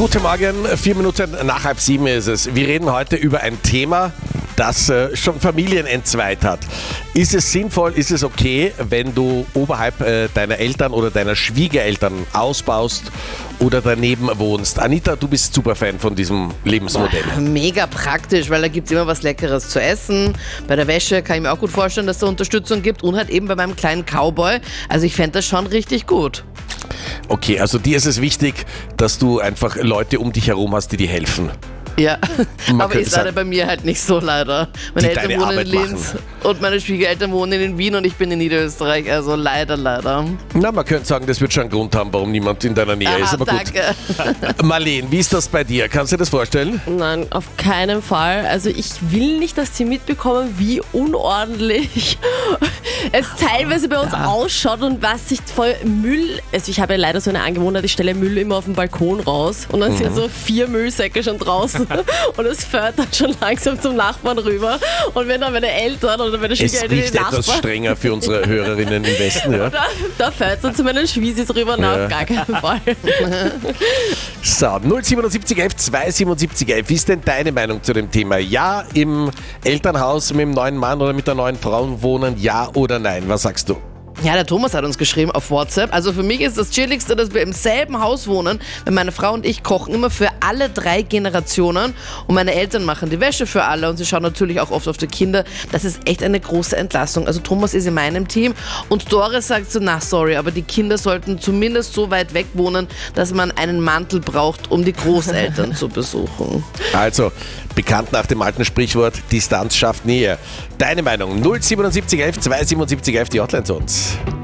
Guten Morgen, 4 Minuten nach 6:30 ist es. Wir reden heute über ein Thema, das schon Familien entzweit hat. Ist es sinnvoll, ist es okay, wenn du oberhalb deiner Eltern oder deiner Schwiegereltern ausbaust oder daneben wohnst? Anita, du bist super Fan von diesem Lebensmodell. Mega praktisch, weil da gibt es immer was Leckeres zu essen. Bei der Wäsche kann ich mir auch gut vorstellen, dass es da Unterstützung gibt und halt eben bei meinem kleinen Cowboy. Also ich fände das schon richtig gut. Okay, also dir ist es wichtig, dass du einfach Leute um dich herum hast, die dir helfen. Ja, aber könnte ist leider sagen, bei mir halt nicht so leider. Meine die Eltern deine wohnen in Arbeit Linz machen. und meine Schwiegereltern wohnen in Wien und ich bin in Niederösterreich, also leider. Na, man könnte sagen, das wird schon einen Grund haben, warum niemand in deiner Nähe ist, aber gut. Danke. Marlene, wie ist das bei dir? Kannst du dir das vorstellen? Nein, auf keinen Fall. Also ich will nicht, dass sie mitbekommen, wie unordentlich es teilweise bei uns ausschaut und was sich voll Müll... Also ich habe ja leider so eine Angewohnheit, ich stelle Müll immer auf den Balkon raus und dann sind so 4 Müllsäcke schon draußen und es fährt dann schon langsam zum Nachbarn rüber. Und wenn dann meine Eltern oder meine Es Schwiegereltern riecht etwas strenger für unsere Hörerinnen im Westen. Ja. da fährt es dann zu meinen Schwiesis rüber, na, auf gar keinen Fall. So, 07711 27711. Wie ist denn deine Meinung zu dem Thema? Ja, im Elternhaus mit dem neuen Mann oder mit der neuen Frau wohnen, ja oder nein? Was sagst du? Ja, der Thomas hat uns geschrieben auf WhatsApp. Also für mich ist das Chilligste, dass wir im selben Haus wohnen. Wenn meine Frau und ich kochen immer für alle 3 Generationen und meine Eltern machen die Wäsche für alle und sie schauen natürlich auch oft auf die Kinder. Das ist echt eine große Entlastung. Also Thomas ist in meinem Team und Doris sagt so, na sorry, aber die Kinder sollten zumindest so weit weg wohnen, dass man einen Mantel braucht, um die Großeltern zu besuchen. Also, bekannt nach dem alten Sprichwort, Distanz schafft Nähe. Deine Meinung? 07711 27711, die Hotline zu uns.